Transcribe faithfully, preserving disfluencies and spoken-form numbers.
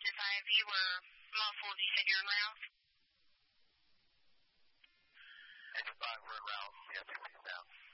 This I V were muffled. You said you're loud? eighty-five, we're around. Yeah, sixty sound.